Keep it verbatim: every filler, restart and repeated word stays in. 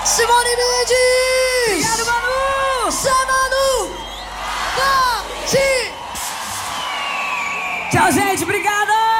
Simone Mendes! Obrigado, Manu! Zé Manu! Tati! Tchau, gente, obrigado!